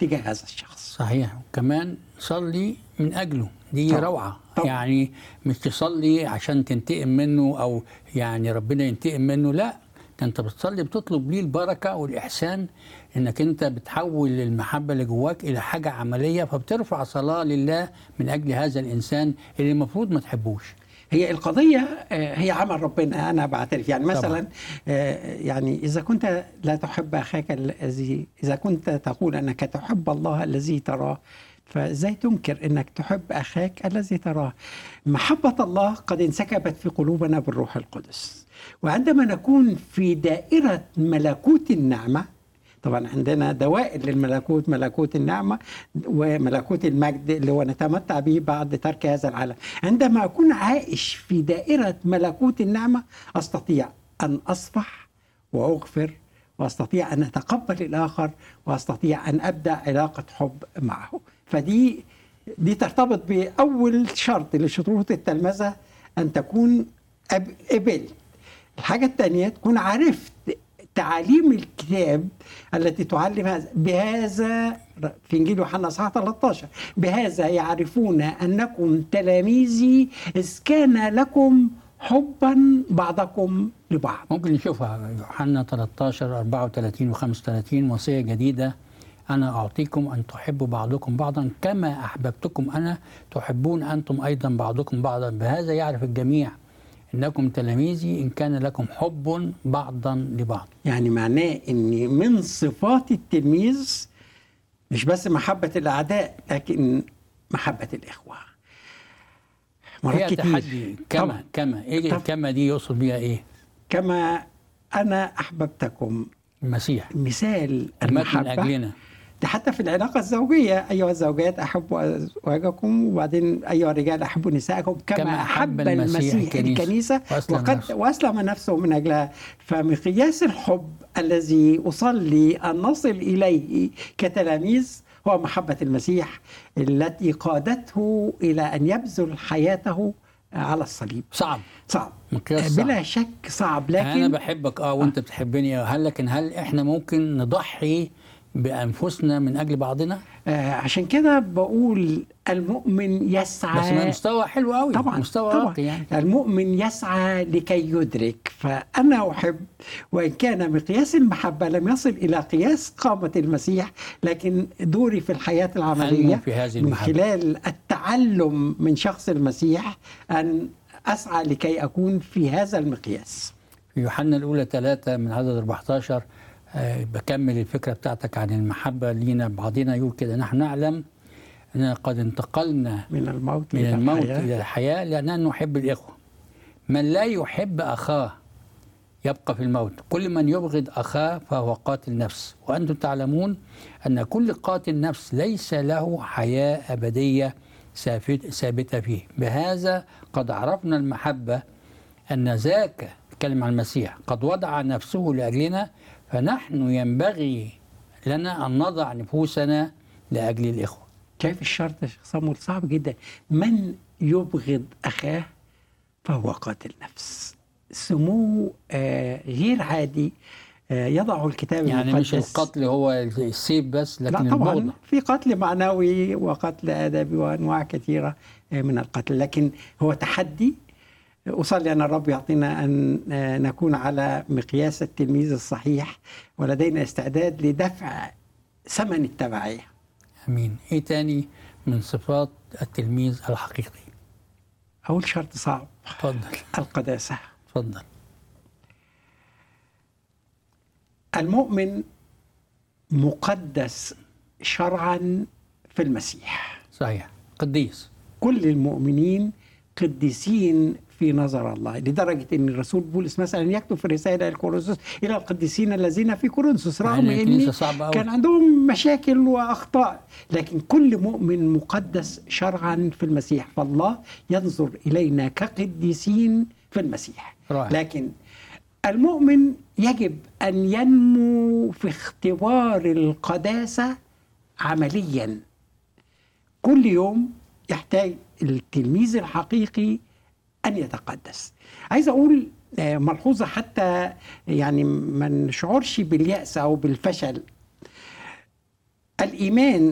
تجاه هذا الشخص. صحيح. وكمان صلي من أجله، دي طبعا. روعة. طبعا. يعني مش تصلي عشان تنتقم منه أو يعني ربنا ينتقم منه، لا، ده أنت بتصلي بتطلب ليه البركة والإحسان، إنك أنت بتحول المحبة اللي جواك إلى حاجة عملية، فبترفع صلاة لله من أجل هذا الإنسان اللي المفروض ما تحبوش. هي القضية هي عمل ربنا. أنا بعترف يعني مثلا طبعا. يعني إذا كنت لا تحب أخاك الذي، إذا كنت تقول أنك تحب الله الذي تراه، فإزاي تنكر أنك تحب أخاك الذي تراه؟ محبة الله قد انسكبت في قلوبنا بالروح القدس، وعندما نكون في دائرة ملكوت النعمة، طبعا عندنا دوائر للملكوت، ملكوت النعمة وملكوت المجد اللي هو نتمتع به بعد ترك هذا العالم. عندما أكون عائش في دائرة ملكوت النعمة أستطيع أن أصفح وأغفر، وأستطيع أن أتقبل الآخر، وأستطيع أن أبدأ علاقة حب معه. فدي ترتبط بأول شرط لشروط التلمذة، أن تكون قبلت. الحاجة الثانية تكون عرفت تعاليم الكتاب التي تعلم بهذا في إنجيل يوحنا اصحاح 13: بهذا يعرفون أنكم تلاميذي إذ كان لكم حبا بعضكم لبعض. ممكن نشوفها يوحنا 13 34 و 35، وصية جديدة أنا أعطيكم أن تحبوا بعضكم بعضا كما أحببتكم أنا تحبون أنتم أيضا بعضكم بعضا، بهذا يعرف الجميع إنكم تلاميذي إن كان لكم حب بعضا لبعض. يعني معناه إن من صفات التلميذ مش بس محبة الأعداء، لكن محبة الإخوة. هي تحدي كما إيه كما دي يقصد بيها إيه؟ كما أنا أحببتكم، المسيح مثال المحبة من المحبة. أجلنا. ده حتى في العلاقة الزوجية: أيها الزوجات أحبوا أزواجكم، وبعدين أيها الرجال أحبوا نساءكم كما أحب المسيح الكنيسة وأسلم نفسه من أجلها. فمقياس الحب الذي أصلي أن نصل إليه كتلاميذ هو محبة المسيح التي قادته إلى أن يبذل حياته على الصليب. صعب مقياس صعب بلا شك، صعب. لكن أنا بحبك وأنت بتحبني، لكن هل إحنا ممكن نضحي بأنفسنا من أجل بعضنا؟ عشان كده بقول المؤمن يسعى، بس ما مستوى حلو قوي، طبعا مستوى راقي يعني. المؤمن يسعى لكي يدرك. فأنا أحب، وإن كان مقياس المحبة لم يصل إلى قياس قامة المسيح، لكن دوري في الحياة العملية في هذه من خلال التعلم من شخص المسيح أن أسعى لكي أكون في هذا المقياس. في يوحنا الأولى 3 من عدد 14 بكمل الفكرة بتاعتك عن المحبة لينا بعضنا، يقول كده: نحن نعلم أننا قد انتقلنا من الموت إلى الحياة لأننا نحب الإخوة. من لا يحب أخاه يبقى في الموت، كل من يبغض أخاه فهو قاتل نفس، وأنتم تعلمون أن كل قاتل نفس ليس له حياة أبدية ثابتة فيه. بهذا قد عرفنا المحبة أن ذاك، يتكلم عن المسيح، قد وضع نفسه لأجلنا، فنحن ينبغي لنا أن نضع نفوسنا لأجل الإخوة. شايف الشرط يا شيخ صامول صعب جدا: من يبغض أخاه فهو قاتل نفس. سمو غير عادي يضع الكتاب يعني المقدس. مش القتل هو السيف بس، لكن لا طبعا البغض. في قتل معنوي وقتل آدبي وأنواع كثيرة من القتل، لكن هو تحدي. أصلي أن الرب يعطينا أن نكون على مقياس التلميذ الصحيح، ولدينا استعداد لدفع ثمن التبعية. أمين. إيه تاني من صفات التلميذ الحقيقي؟ أول شرط صعب. اتفضل. القداسة. اتفضل. المؤمن مقدس شرعا في المسيح. صحيح، قديس. كل المؤمنين قديسين في نظر الله، لدرجة أن الرسول بولس مثلا يكتب في رسالة الكورنثوس: إلى القديسين الذين في كورنثوس، رغم أن كان عندهم مشاكل وأخطاء، لكن كل مؤمن مقدس شرعا في المسيح. فالله ينظر إلينا كقديسين في المسيح. لكن المؤمن يجب أن ينمو في اختبار القداسة عمليا. كل يوم يحتاج التلميذ الحقيقي أن يتقدس. عايز أقول ملحوظة حتى يعني ما نشعرش باليأس أو بالفشل. الإيمان